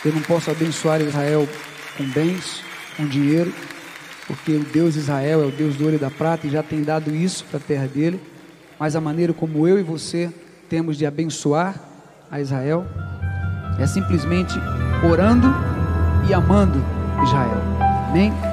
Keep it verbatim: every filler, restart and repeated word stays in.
Eu não posso abençoar Israel com bens, com dinheiro, porque o Deus de Israel é o Deus do ouro e da prata e já tem dado isso para a terra dele. Mas a maneira como eu e você temos de abençoar a Israel é simplesmente orando e amando Israel. Amém?